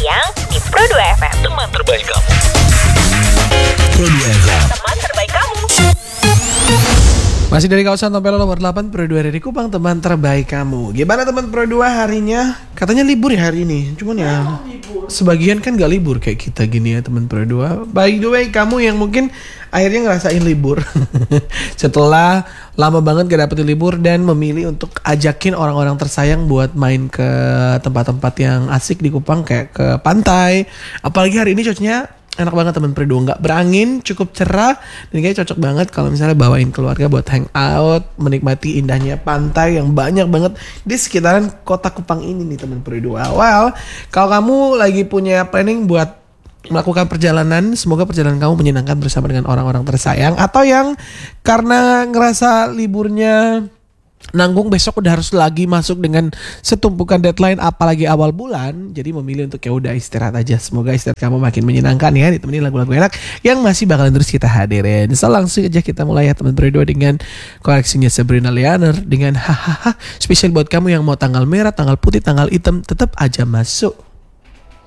siang di Pro 2 FM. Teman terbaik kamu. Pro 2 FM. Teman terbaik kamu. Masih dari kawasan Tompel nomor 8 Pro 2 dari Kupang, teman terbaik kamu. Gimana teman Pro 2 harinya? Katanya libur ya hari ini. Cuman ya sebagian kan gak libur kayak kita gini ya teman Pro 2. By the way, kamu yang mungkin akhirnya ngerasain libur setelah lama banget gak dapetin libur dan memilih untuk ajakin orang-orang tersayang buat main ke tempat-tempat yang asik di Kupang, kayak ke pantai. Apalagi hari ini cuacanya enak banget teman Pro 2, nggak berangin, cukup cerah, dan kayaknya cocok banget kalau misalnya bawain keluarga buat hangout, menikmati indahnya pantai yang banyak banget di sekitaran kota Kupang ini nih teman Pro 2. Well, kalau kamu lagi punya planning buat melakukan perjalanan, semoga perjalanan kamu menyenangkan bersama dengan orang-orang tersayang, atau yang karena ngerasa liburnya nanggung besok udah harus lagi masuk dengan setumpukan deadline apalagi awal bulan, jadi memilih untuk ya udah istirahat aja. Semoga istirahat kamu makin menyenangkan ya, ditemani lagu-lagu enak yang masih bakalan terus kita hadirin. So langsung aja kita mulai ya teman berdua dengan koleksinya Sabrina Lianer dengan hahaha spesial buat kamu yang mau tanggal merah, tanggal putih, tanggal hitam, tetap aja masuk.